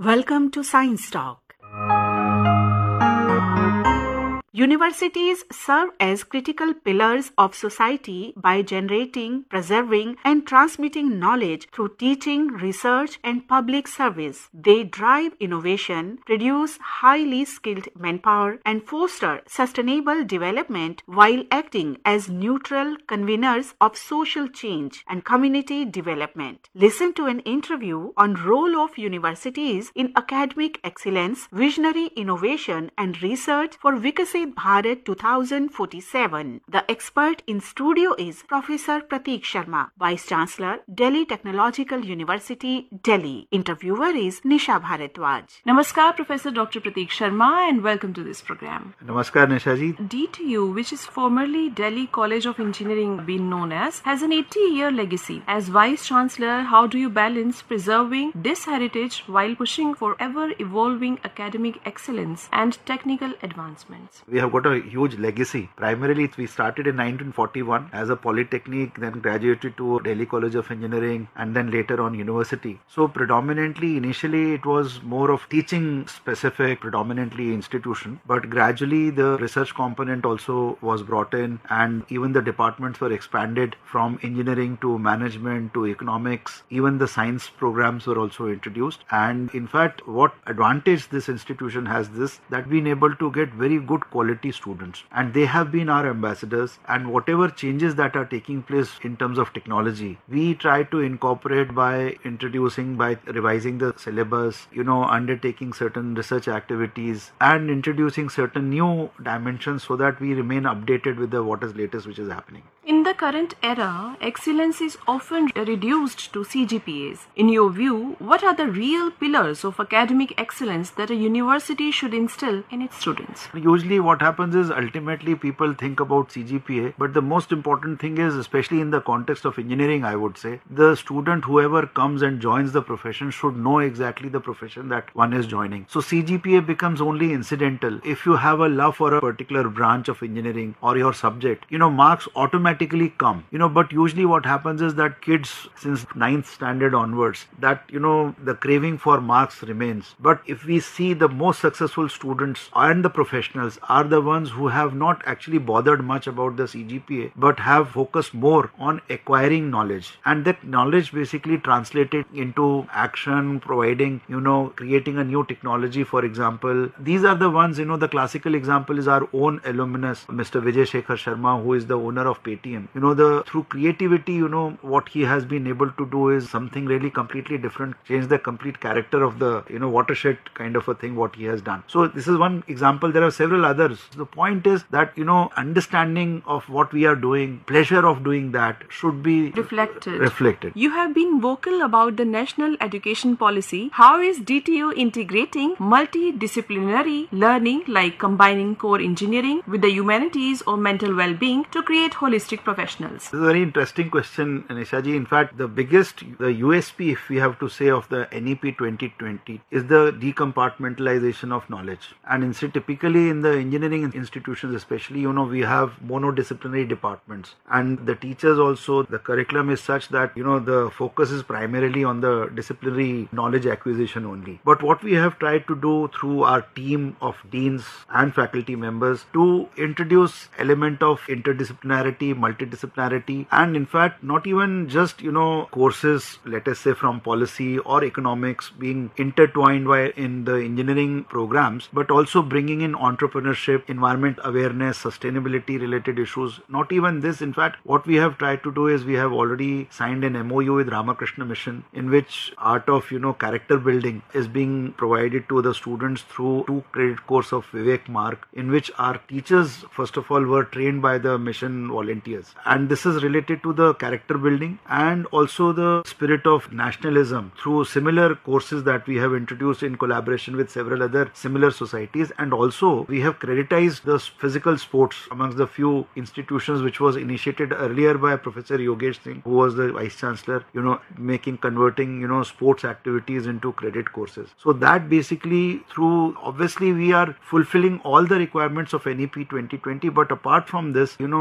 Welcome to Science Talk. Universities serve as critical pillars of society by generating, preserving, and transmitting knowledge through teaching, research, and public service. They drive innovation, produce highly skilled manpower, and foster sustainable development while acting as neutral conveners of social change and community development. Listen to an interview on role of universities in academic excellence, visionary innovation, and research for Viksit Bharat 2047. The expert in studio is Professor Prateek Sharma, Vice Chancellor, Delhi Technological University, Delhi. Interviewer is Nisha Bharadwaj. Namaskar, Professor Dr. Prateek Sharma, and welcome to this program. Namaskar, Nisha ji. DTU, which is formerly Delhi College of Engineering been known as, has an 80-year legacy. As Vice Chancellor, how do you balance preserving this heritage while pushing for ever-evolving academic excellence and technical advancements? We have got a huge legacy. Primarily, we started in 1941 as a polytechnic, then graduated to Delhi College of Engineering, and then later on university. So predominantly, initially, it was more of teaching specific, predominantly institution, but gradually the research component also was brought in, and even the departments were expanded from engineering to management to economics. Even the science programs were also introduced. And in fact, what advantage this institution has this, that we've been able to get very good quality students, and they have been our ambassadors, and whatever changes that are taking place in terms of technology, we try to incorporate by introducing, by revising the syllabus, undertaking certain research activities and introducing certain new dimensions so that we remain updated with what is latest which is happening. In the current era, excellence is often reduced to CGPAs. In your view, what are the real pillars of academic excellence that a university should instill in its students? Usually what happens is ultimately people think about CGPA, but the most important thing is, especially in the context of engineering, I would say, the student, whoever comes and joins the profession, should know exactly the profession that one is joining. So CGPA becomes only incidental. If you have a love for a particular branch of engineering or your subject, marks automatically come. But usually what happens is that kids, since 9th standard onwards, that, the craving for marks remains. But if we see the most successful students and the professionals are the ones who have not actually bothered much about the CGPA, but have focused more on acquiring knowledge. And that knowledge basically translated into action, providing, creating a new technology, for example. These are the ones, the classical example is our own alumnus, Mr. Vijay Shekhar Sharma, who is the owner of Paytm. Through creativity, what he has been able to do is something really completely different, change the complete character of the, watershed kind of a thing, what he has done. So this is one example. There are several others. The point is that, understanding of what we are doing, pleasure of doing that should be reflected. You have been vocal about the national education policy. How is DTU integrating multidisciplinary learning, like combining core engineering with the humanities or mental well-being to create holistic professionals? This is a very interesting question, Nisha ji. In fact, the USP, if we have to say, of the NEP 2020 is the decompartmentalization of knowledge. And instead, typically in the engineering institutions especially, we have monodisciplinary departments, and the teachers also, the curriculum is such that, the focus is primarily on the disciplinary knowledge acquisition only. But what we have tried to do through our team of deans and faculty members to introduce element of interdisciplinarity, multidisciplinarity, and in fact not even just courses, let us say from policy or economics being intertwined in the engineering programs, but also bringing in entrepreneurship, environment awareness, sustainability related issues. Not even this, in fact, what we have tried to do is we have already signed an MOU with Ramakrishna Mission, in which art of character building is being provided to the students through 2-credit course of Vivek Mark, in which our teachers first of all were trained by the mission volunteers, and this is related to the character building and also the spirit of nationalism through similar courses that we have introduced in collaboration with several other similar societies. And also we have creditized the physical sports amongst the few institutions, which was initiated earlier by Professor Yogesh Singh, who was the Vice Chancellor, converting sports activities into credit courses. So that basically obviously we are fulfilling all the requirements of NEP 2020, but apart from this,